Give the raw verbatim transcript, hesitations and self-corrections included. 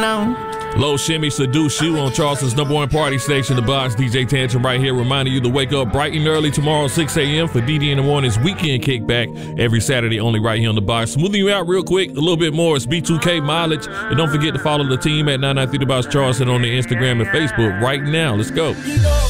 know. Low Shimmy Seduce You on Charleston's number one party station, The Box. D J Tantrum right here reminding you to wake up bright and early tomorrow, six a.m. for D D in the Morning's weekend kickback every Saturday, only right here on The Box. Smoothing you out real quick, a little bit more. It's B two K Mileage. And don't forget to follow the team at nine ninety-three The Box Charleston on the Instagram and Facebook right now. Let's go.